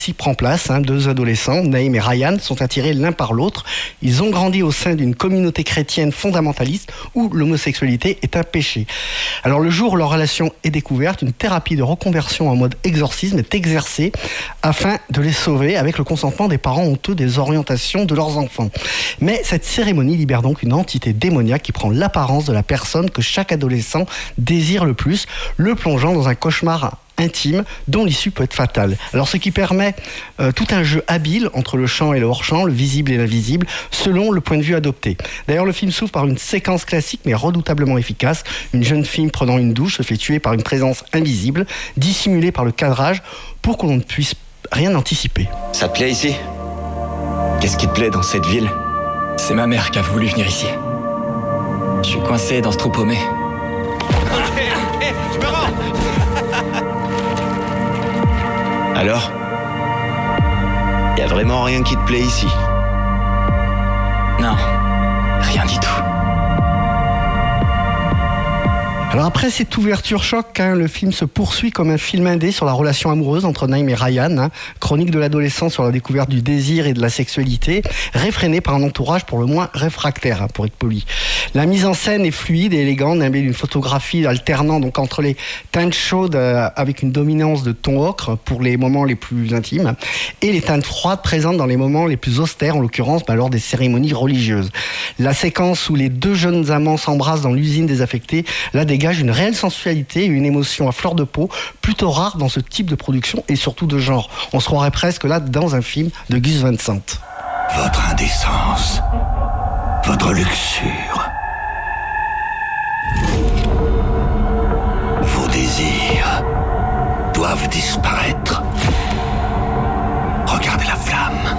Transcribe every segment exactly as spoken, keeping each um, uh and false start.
S'y prend place, hein, deux adolescents, Naïm et Ryan, sont attirés l'un par l'autre. Ils ont grandi au sein d'une communauté chrétienne fondamentaliste où l'homosexualité est un péché. Alors le jour où leur relation est découverte, une thérapie de reconversion en mode exorcisme est exercée afin de les sauver avec le consentement des parents honteux des orientations de leurs enfants. Mais cette cérémonie libère donc une entité démoniaque qui prend l'apparence de la personne que chaque adolescent désire le plus, le plongeant dans un cauchemar intime dont l'issue peut être fatale. Alors ce qui permet euh, tout un jeu habile entre le champ et le hors-champ, le visible et l'invisible, selon le point de vue adopté. D'ailleurs le film s'ouvre par une séquence classique mais redoutablement efficace. Une jeune fille prenant une douche se fait tuer par une présence invisible, dissimulée par le cadrage pour qu'on ne puisse rien anticiper. Ça te plaît ici ? Qu'est-ce qui te plaît dans cette ville ? C'est ma mère qui a voulu venir ici. Je suis coincé dans ce trou paumé. Je me rends. Alors ? Y a vraiment rien qui te plaît ici ? Non, rien du tout. Alors après cette ouverture choc, hein, le film se poursuit comme un film indé sur la relation amoureuse entre Naïm et Ryan, hein, chronique de l'adolescence sur la découverte du désir et de la sexualité, réfrénée par un entourage pour le moins réfractaire, hein, pour être poli. La mise en scène est fluide et élégante, nimbée d'une photographie alternant donc entre les teintes chaudes euh, avec une dominance de ton ocre pour les moments les plus intimes et les teintes froides présentes dans les moments les plus austères, en l'occurrence bah, lors des cérémonies religieuses. La séquence où les deux jeunes amants s'embrassent dans l'usine désaffectée, là dégage une réelle sensualité et une émotion à fleur de peau, plutôt rare dans ce type de production et surtout de genre. On se croirait presque là dans un film de Gus Van Sant. Votre indécence, votre luxure, vos désirs doivent disparaître. Regardez la flamme.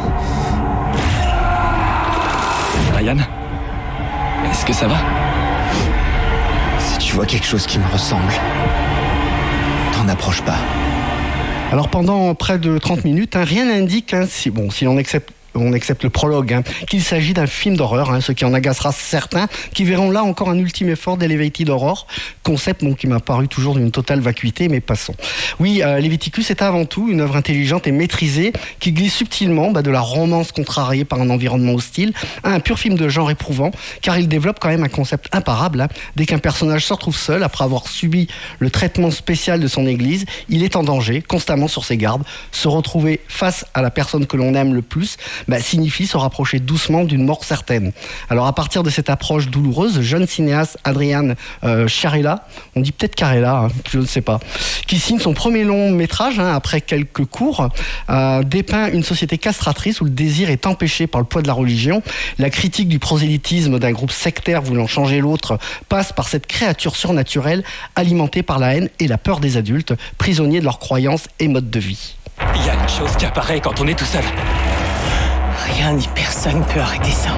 Ryan, est-ce que ça va ? Si tu vois quelque chose qui me ressemble, t'en approche pas. Alors pendant près de trente minutes, hein, rien n'indique, hein, si, bon, si l'on accepte on accepte le prologue, hein, qu'il s'agit d'un film d'horreur, hein, ce qui en agacera certains, qui verront là encore un ultime effort d'Elevated Horror, concept bon, qui m'a paru toujours d'une totale vacuité, mais passons. Oui, euh, Leviticus est avant tout une œuvre intelligente et maîtrisée, qui glisse subtilement bah, de la romance contrariée par un environnement hostile à un pur film de genre éprouvant, car il développe quand même un concept imparable. Hein. Dès qu'un personnage se retrouve seul, après avoir subi le traitement spécial de son église, il est en danger, constamment sur ses gardes. Se retrouver face à la personne que l'on aime le plus, Bah, signifie se rapprocher doucement d'une mort certaine. Alors à partir de cette approche douloureuse, le jeune cinéaste Adrian euh, Charella, on dit peut-être Carella, hein, je ne sais pas, qui signe son premier long métrage hein, après quelques cours, euh, dépeint une société castratrice où le désir est empêché par le poids de la religion. La critique du prosélytisme d'un groupe sectaire voulant changer l'autre passe par cette créature surnaturelle alimentée par la haine et la peur des adultes, prisonniers de leurs croyances et modes de vie. Il y a une chose qui apparaît quand on est tout seul. Rien ni personne ne peut arrêter ça.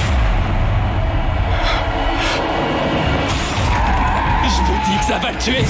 Je vous dis que ça va le tuer.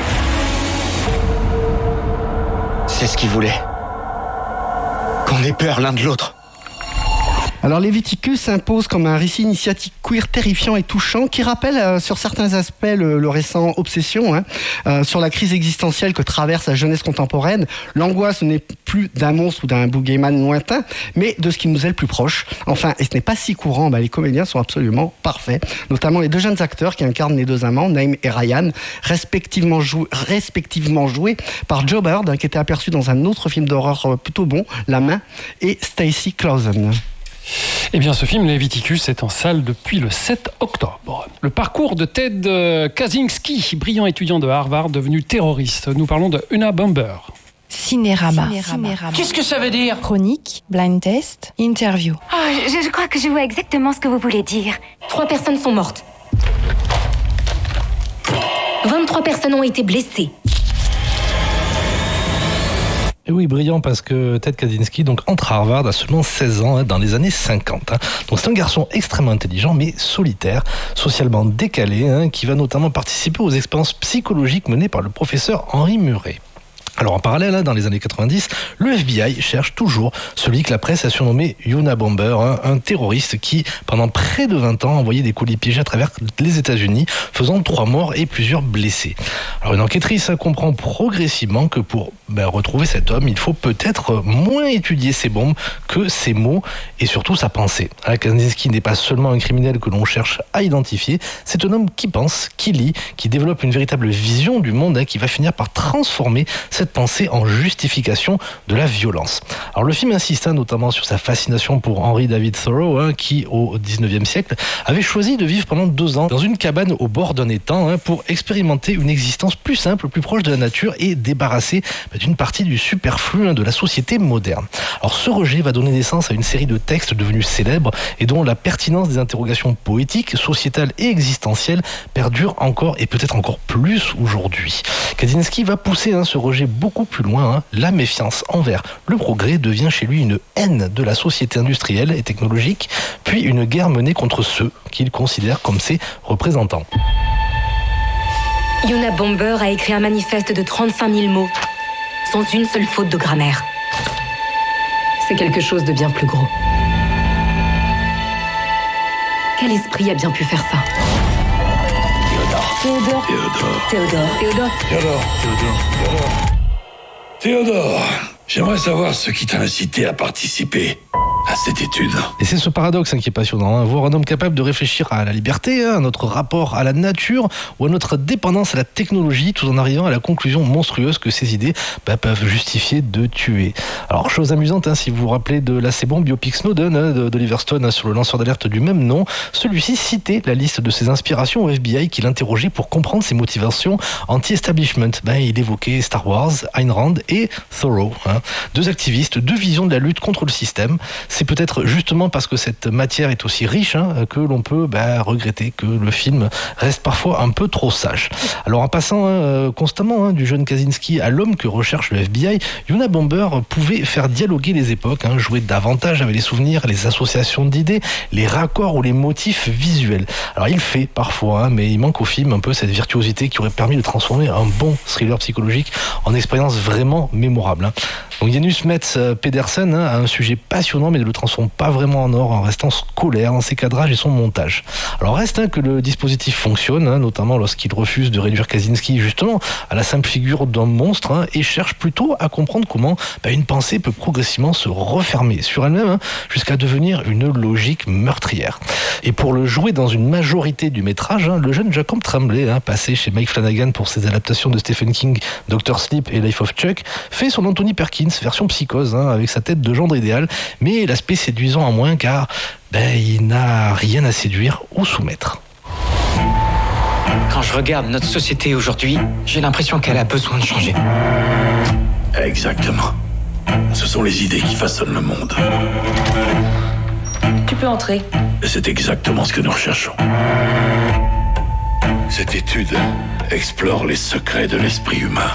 C'est ce qu'il voulait. Qu'on ait peur l'un de l'autre. Alors Leviticus s'impose comme un récit initiatique queer terrifiant et touchant qui rappelle euh, sur certains aspects le, le récent Obsession, hein, euh, sur la crise existentielle que traverse la jeunesse contemporaine. L'angoisse n'est plus d'un monstre ou d'un boogeyman lointain, mais de ce qui nous est le plus proche. Enfin, et ce n'est pas si courant, bah, les comédiens sont absolument parfaits, notamment les deux jeunes acteurs qui incarnent les deux amants, Naïm et Ryan, respectivement, jou- respectivement joués par Joe Bird, hein, qui était aperçu dans un autre film d'horreur plutôt bon, La Main, et Stacy Clausen. Eh bien, ce film, Leviticus, est en salle depuis le sept octobre. Le parcours de Ted Kaczynski, brillant étudiant de Harvard devenu terroriste. Nous parlons de Una Bomber. Cinérama. Cinérama. Qu'est-ce que ça veut dire ? Chronique, blind test, interview. Oh, je, je crois que je vois exactement ce que vous voulez dire. Trois personnes sont mortes. vingt-trois personnes ont été blessées. Et oui, brillant parce que Ted Kaczynski donc, entre à Harvard à seulement seize ans, hein, dans les années cinquante. Hein. Donc c'est un garçon extrêmement intelligent, mais solitaire, socialement décalé, hein, qui va notamment participer aux expériences psychologiques menées par le professeur Henri Murray. Alors en parallèle, hein, dans les années quatre-vingt-dix, le F B I cherche toujours celui que la presse a surnommé Unabomber, hein, un terroriste qui, pendant près de vingt ans, a envoyé des colis piégés à travers les États-Unis, faisant trois morts et plusieurs blessés. Alors une enquêtrice hein, comprend progressivement que pour ben, retrouver cet homme, il faut peut-être moins étudier ses bombes que ses mots et surtout sa pensée. Hein, Kaczynski n'est pas seulement un criminel que l'on cherche à identifier, c'est un homme qui pense, qui lit, qui développe une véritable vision du monde hein, qui va finir par transformer cette pensée en justification de la violence. Alors le film insiste hein, notamment sur sa fascination pour Henry David Thoreau, hein, qui au dix-neuvième siècle avait choisi de vivre pendant deux ans dans une cabane au bord d'un étang hein, pour expérimenter une existence plus simple, plus proche de la nature et débarrassée d'une partie du superflu hein, de la société moderne. Alors ce rejet va donner naissance à une série de textes devenus célèbres et dont la pertinence des interrogations poétiques, sociétales et existentielles perdure encore et peut-être encore plus aujourd'hui. Kaczynski va pousser hein, ce rejet beaucoup plus loin. Hein. La méfiance envers le progrès devient chez lui une haine de la société industrielle et technologique, puis une guerre menée contre ceux qu'il considère comme ses représentants. Unabomber a écrit un manifeste de trente-cinq mille mots, sans une seule faute de grammaire. C'est quelque chose de bien plus gros. Quel esprit a bien pu faire ça ? Théodore. Théodore. Théodore. Théodore. Théodore. Théodore. Théodore, j'aimerais savoir ce qui t'a incité à participer à cette étude. Et c'est ce paradoxe hein, qui est passionnant, hein. Voir un homme capable de réfléchir à la liberté, hein, à notre rapport à la nature ou à notre dépendance à la technologie, tout en arrivant à la conclusion monstrueuse que ces idées bah, peuvent justifier de tuer. Alors chose amusante, hein, si vous vous rappelez de l'assez bon biopic Snowden hein, d'Oliver Stone hein, sur le lanceur d'alerte du même nom, celui-ci citait la liste de ses inspirations au F B I qu'il interrogeait pour comprendre ses motivations anti-establishment. Ben, il évoquait Star Wars, Ayn Rand et Thoreau, hein. Deux activistes, deux visions de la lutte contre le système. C'est peut-être justement parce que cette matière est aussi riche hein, que l'on peut bah, regretter que le film reste parfois un peu trop sage. Alors en passant hein, constamment hein, du jeune Kaczynski à l'homme que recherche le F B I, Unabomber pouvait faire dialoguer les époques, hein, jouer davantage avec les souvenirs, les associations d'idées, les raccords ou les motifs visuels. Alors il fait parfois, hein, mais il manque au film un peu cette virtuosité qui aurait permis de transformer un bon thriller psychologique en expérience vraiment mémorable. Hein. Donc Janus Metz Pedersen hein, a un sujet passionnant mais ne le transforme pas vraiment en or en restant scolaire dans ses cadrages et son montage. Alors reste hein, que le dispositif fonctionne, hein, notamment lorsqu'il refuse de réduire Kaczynski justement à la simple figure d'un monstre hein, et cherche plutôt à comprendre comment bah, une pensée peut progressivement se refermer sur elle-même hein, jusqu'à devenir une logique meurtrière. Et pour le jouer dans une majorité du métrage, hein, le jeune Jacob Tremblay, hein, passé chez Mike Flanagan pour ses adaptations de Stephen King, docteur Sleep et Life of Chuck, fait son Anthony Perkins version psychose hein, avec sa tête de gendre idéal, mais l'aspect séduisant en moins car ben, il n'a rien à séduire ou soumettre. Quand je regarde notre société aujourd'hui, j'ai l'impression qu'elle a besoin de changer. Exactement. Ce sont les idées qui façonnent le monde. Tu peux entrer. Et c'est exactement ce que nous recherchons. Cette étude explore les secrets de l'esprit humain.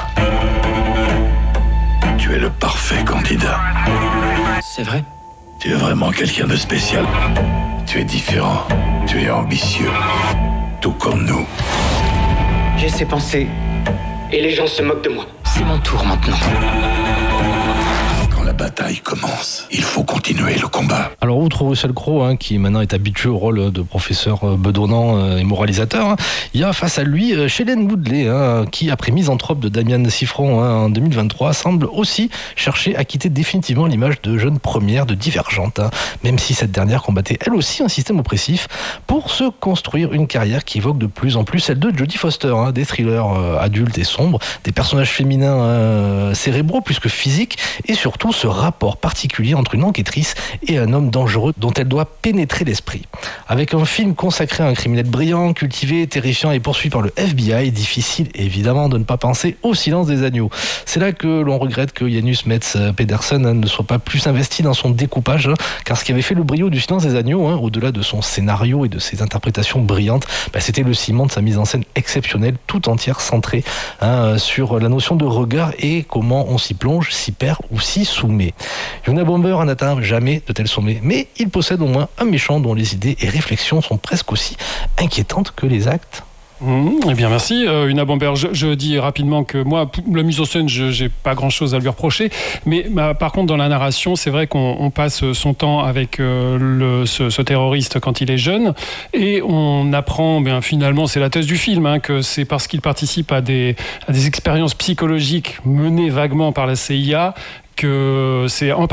Tu es le parfait candidat. C'est vrai ? Tu es vraiment quelqu'un de spécial. Tu es différent. Tu es ambitieux. Tout comme nous. J'ai ces pensées. Et les gens se moquent de moi. C'est mon tour maintenant. Quand la bataille commence, il faut continuer le combat. Alors outre Russell Crowe, hein, qui maintenant est habitué au rôle de professeur bedonnant et moralisateur, hein, il y a face à lui Shailene Woodley, hein, qui, après Misanthrope de Damian Siffron hein, en deux mille vingt-trois, semble aussi chercher à quitter définitivement l'image de jeune première de Divergente, hein, même si cette dernière combattait elle aussi un système oppressif, pour se construire une carrière qui évoque de plus en plus celle de Jodie Foster, hein, des thrillers euh, adultes et sombres, des personnages féminins euh, cérébraux plus que physiques, et surtout ce rapport particulier entre une enquêtrice et un homme dangereux dont elle doit pénétrer l'esprit. Avec un film consacré à un criminel brillant, cultivé, terrifiant et poursuivi par le F B I, difficile évidemment de ne pas penser au Silence des agneaux. C'est là que l'on regrette que Janus Metz Pedersen hein, ne soit pas plus investi dans son découpage, hein, car ce qui avait fait le brio du Silence des agneaux, hein, au-delà de son scénario et de ses interprétations brillantes, bah, c'était le ciment de sa mise en scène exceptionnelle, tout entière centrée hein, sur la notion de regard et comment on s'y plonge, s'y perd ou s'y soumet. Unabomber n'atteint jamais de tels sommets, mais il possède au moins un méchant dont les idées et réflexions sont presque aussi inquiétantes que les actes. Mmh, eh bien merci euh, Una Bomber. Je, je dis rapidement que moi, la mise en scène, je j'ai pas grand chose à lui reprocher, mais bah, par contre dans la narration, c'est vrai qu'on on passe son temps avec euh, le, ce, ce terroriste quand il est jeune, et on apprend, bien finalement, c'est la thèse du film, hein, que c'est parce qu'il participe à des, à des expériences psychologiques menées vaguement par la C I A que c'est en